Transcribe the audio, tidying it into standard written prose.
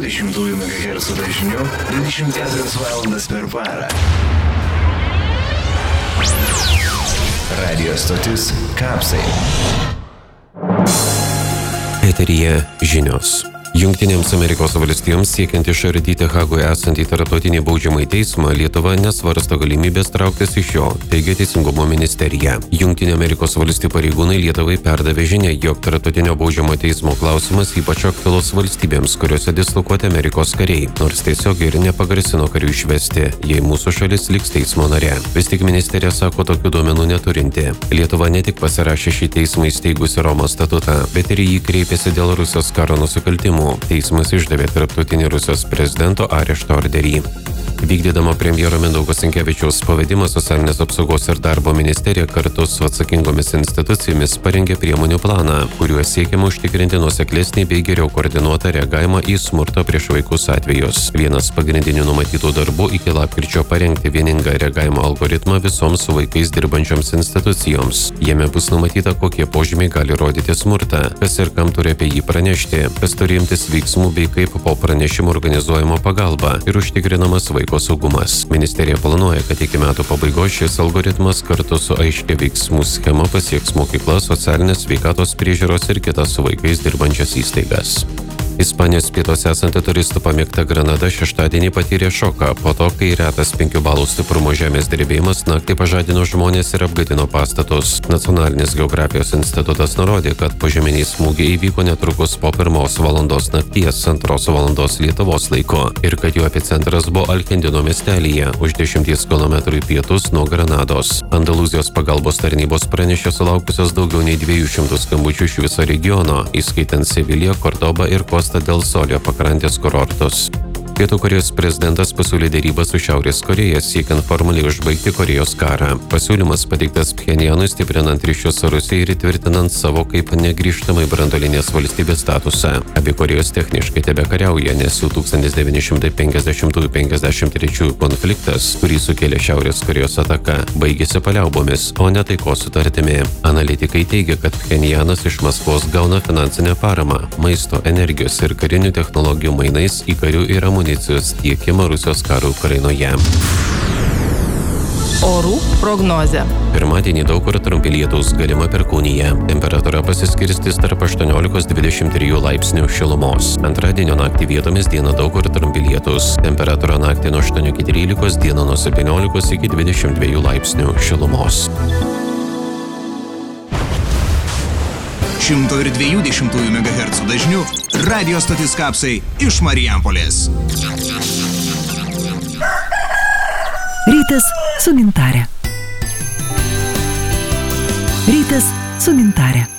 102,2 MHz dažniu 24 valandas per parą. Radio stotis Kapsai. Eteryje žinios. Jungtinėms Amerikos valstijoms siekiant išardyti Hagoje esantį tarptautinį baudžiamąjį teismą, Lietuva nesvarsto galimybės trauktis iš jo, teigia Teisingumo ministerija. Jungtinių Amerikos valstijų pareigūnai Lietuvai perdavė žinią, jog tarptautinio baudžiamojo teismo klausimas ypač aktualus valstybėms, kuriuose dislokuoti Amerikos kariai, nors tiesiog ir nepagrasino karių išvesti, jei mūsų šalis liks teismo nare. Vis tik ministerija sako tokių duomenų neturinti. Lietuva ne tik pasirašė šį teismą įsteigusi Romos statutą, bet ir jį kreipėsi dėl Rusijos karo nusikaltimų. Teismas išdavė tarptautinį Rusijos prezidento arešto orderį. Vykdydama premjero Mindaugo Sinkevičiaus pavedimą, Socialinės apsaugos ir darbo ministerija kartu su atsakingomis institucijomis parengė priemonių planą, kuriuo siekiama užtikrinti nuoseklesnį bei geriau koordinuotą reagavimą į smurto prieš vaikus atvejus. Vienas pagrindinių numatytų darbų iki lapkričio parengti vieningą reagavimo algoritmą visoms su vaikais dirbančioms institucijoms. Jame bus numatyta, kokie požymiai gali rodyti smurtą, kas ir kam turi apie jį pranešti, kas turi imtis veiksmų bei kaip po pranešimo organizuojama pagalba ir užtikrinamas vaiko saugumas. Ministerija planuoja, kad iki metų pabaigos šis algoritmas kartu su aiškia veiksmų schema pasieks mokyklas, socialinės sveikatos priežiūros ir kitas su vaikais dirbančias įstaigas. Ispanijos pietuose esanti turistų pamėgta Granada šeštadienį patyrė šoką po to, kai retas 5 balų stiprumo žemės drebėjimas naktį pažadino žmonės ir apgadino pastatus. Nacionalinis geografijos institutas nurodė, kad požeminiai smūgiai įvyko netrukus po 1 valandos nakties 2 valandos Lietuvos laiko ir kad jų epicentras buvo Alkendino miestelyje už 10 km į pietus nuo Granados. Andalūzijos pagalbos tarnybos pranešė sulaukusios daugiau nei 200 skambučių iš viso regiono, įskaitant Seviliją, Kordobą ir Costa del Solio pakrantės kurortus. Pietų Korėjos prezidentas pasiūlė derybas su Šiaurės Koreja siekiant formaliai užbaigti Korėjos karą. Pasiūlymas pateiktas Pchenjanui stiprinant ryšius su Rusija ir įtvirtinant savo kaip negrįžtamai branduolinės valstybės statusą. Abi Korėjos techniškai tebekariauja, nes jų 1950–53 konfliktas, kurį sukėlė Šiaurės Korėjos ataka, baigėsi paliaubomis, o ne taikos sutartimi. Analitikai teigia, kad Pchenjanas iš Maskvos gauna finansinę paramą, maisto, energijos ir karinių technologijų mainais į karių ir amunicijos tiekimą Rusijos karo Ukrainoje. Orų prognozė. Pirmadienį daug kur trumpi lietūs, galima perkūnija. Temperatūra pasiskirstys tarp 18–23 laipsnių šilumos. Antradienio naktį vietomis dieną daug kur trumpi lietūs. Temperatūra naktį nuo 8–13, dieną nuo 17–22 laipsnių šilumos. 102,2 MHz dažniu radio stotis Kapsai iš Marijampolės. Rytas su gintare. Rytas su gintare.